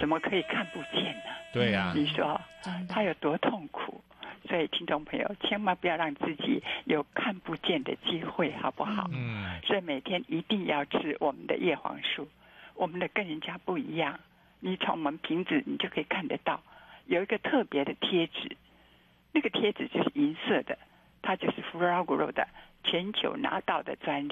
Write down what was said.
怎么可以看不见呢？ 对呀， 你说他有多痛苦？所以听众朋友千万不要让自己有看不见的机会，好不好？所以每天一定要吃我们的叶黄素。我们的跟人家不一样，你从我们瓶子你就可以看得到有一个特别的贴纸，那个贴纸就是银色的，它就是 Fragro 的全球拿到的专利。